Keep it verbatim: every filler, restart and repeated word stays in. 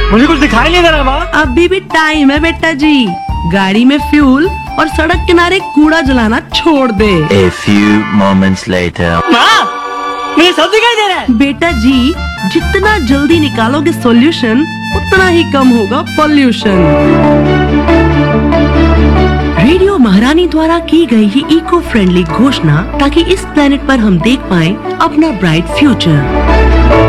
मुझे कुछ दिखाई नहीं दे रहा माँ। अभी भी टाइम है बेटा जी। गाड़ी में फ्यूल और सड़क किनारे कूड़ा जलाना छोड़ दे। A few moments later. माँ, मुझे सब दिखाई दे रहा है। बेटा जी, जितना जल्दी निकालोगे सॉल्यूशन उतना ही कम होगा पॉल्यूशन। रेडियो महारानी द्वारा की गई ही इको फ्रेंडली घोषणा, ताकि इस प्लेनेट पर हम देख पाएं अपना ब्राइट फ्यूचर।